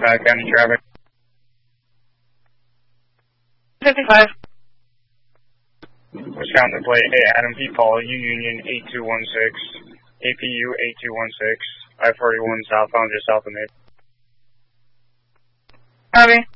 County traffic. 55. Wisconsin plate. Hey, Adam P. Paul, U Union 8216, APU 8216, I-41 southbound just south of me. Copy.